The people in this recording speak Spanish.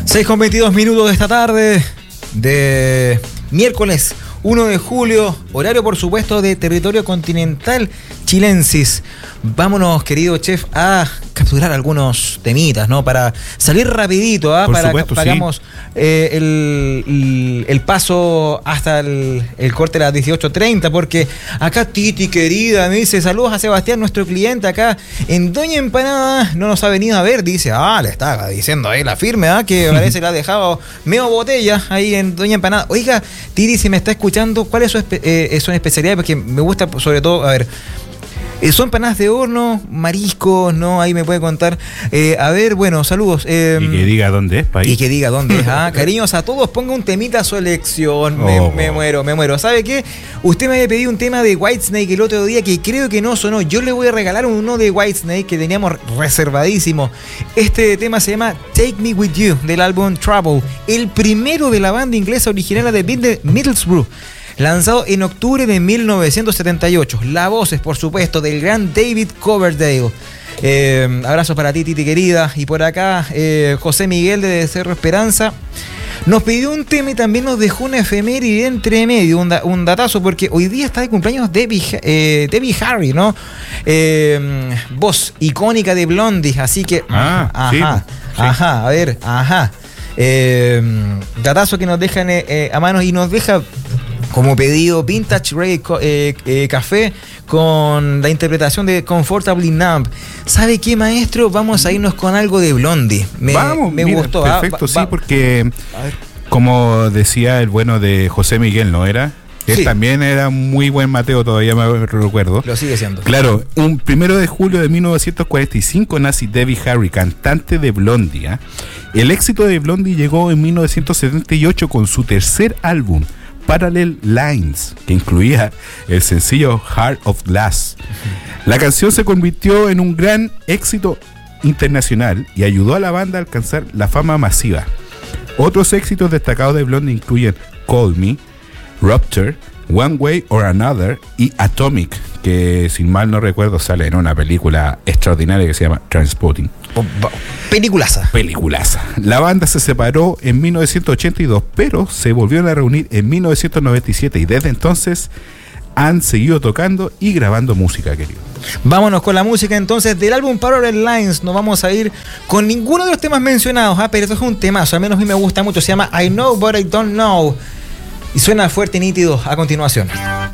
6:22 de esta tarde de miércoles 1 de julio, horario por supuesto de territorio continental chilensis. Vámonos, querido chef, a capturar algunos temitas, ¿no? Para salir rapidito, para que hagamos el paso hasta el corte de las 18:30, porque acá Titi querida me dice saludos a Sebastián, nuestro cliente acá en Doña Empanada, no nos ha venido a ver, dice, le está diciendo ahí la firme, que parece que la ha dejado medio botella ahí en Doña Empanada. Oiga, Titi, si me está escuchando, ¿cuál es su especialidad? Porque me gusta sobre todo, a ver, son empanadas de horno, mariscos, ¿no? Ahí me puede contar. A ver, bueno, saludos. Y que diga dónde es, país. Y que diga dónde es. Cariños a todos, ponga un temita a su elección. Me muero. ¿Sabe qué? Usted me había pedido un tema de Whitesnake el otro día que creo que no sonó. Yo le voy a regalar uno de Whitesnake que teníamos reservadísimo. Este tema se llama Take Me With You, del álbum Trouble. El primero de la banda inglesa original de Middlesbrough, lanzado en octubre de 1978. La voz es, por supuesto, del gran David Coverdale. Abrazos para ti, Titi querida. Y por acá, José Miguel de Cerro Esperanza nos pidió un tema y también nos dejó una efeméride entre medio, un datazo, porque hoy día está de cumpleaños Debbie Harry, ¿no? Voz icónica de Blondie, así que... Datazo que nos dejan a manos y nos deja como pedido Vintage Reggae Café con la interpretación de Comfortably Numb. ¿Sabe qué, maestro? Vamos a irnos con algo de Blondie. Me gustó. Perfecto, porque como decía el bueno de José Miguel, ¿no era? Él también era muy buen Mateo, todavía me recuerdo. Lo sigue siendo. Claro, un 1 de julio de 1945 nace Debbie Harry, cantante de Blondie. El éxito de Blondie llegó en 1978 con su tercer álbum, Parallel Lines, que incluía el sencillo Heart of Glass. La canción se convirtió en un gran éxito internacional y ayudó a la banda a alcanzar la fama masiva. Otros éxitos destacados de Blondie incluyen Call Me, Rupture, One Way or Another y Atomic, que si mal no recuerdo sale en una película extraordinaria que se llama Trainspotting. Peliculaza. La banda se separó en 1982, pero se volvieron a reunir en 1997 y desde entonces han seguido tocando y grabando música, querido. Vámonos con la música entonces del álbum Parallel Lines. No vamos a ir con ninguno de los temas mencionados, pero esto es un temazo, al menos a mí me gusta mucho. Se llama I Know But I Don't Know y suena fuerte y nítido a continuación.